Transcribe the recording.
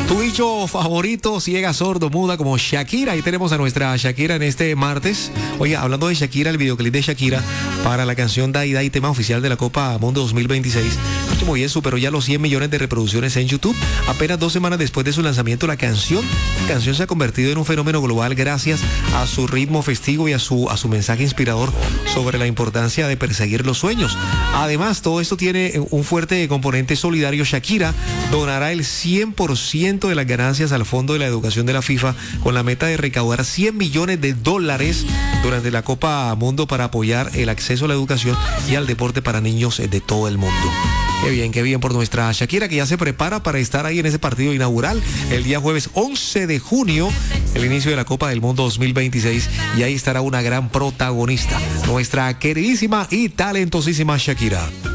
Tu bicho favorito, ciega, sordo, muda como Shakira. Ahí tenemos a nuestra Shakira en este martes. Oiga, hablando de Shakira, el videoclip de Shakira para la canción Dai Dai, tema oficial de la Copa Mundo 2026. Muy bien, superó ya los 100 millones de reproducciones en YouTube. Apenas 2 semanas después de su lanzamiento, la canción se ha convertido en un fenómeno global gracias a su ritmo festivo y a su mensaje inspirador sobre la importancia de perseguir los sueños. Además, todo esto tiene un fuerte componente solidario. Shakira donará el 100% de las ganancias al Fondo de la Educación de la FIFA con la meta de recaudar $100 millones durante la Copa Mundo para apoyar el acceso a la educación y al deporte para niños de todo el mundo. Qué bien por nuestra Shakira, que ya se prepara para estar ahí en ese partido inaugural el día jueves 11 de junio, el inicio de la Copa del Mundo 2026, y ahí estará una gran protagonista, nuestra queridísima y talentosísima Shakira.